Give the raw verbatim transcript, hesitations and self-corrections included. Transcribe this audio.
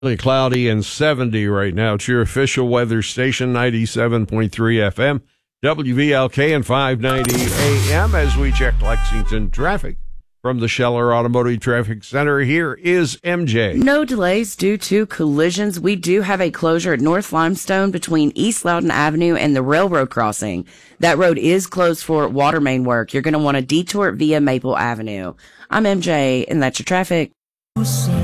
Cloudy and seventy right now. It's your official weather station, ninety-seven point three F M, W V L K and five ninety A M. As we check Lexington traffic from the Scheller Automotive Traffic Center, here is M J. No delays due to collisions. We do have a closure at North Limestone between East Loudon Avenue and the railroad crossing. That road is closed for water main work. You're going to want to detour via Maple Avenue. I'm M J, and that's your traffic.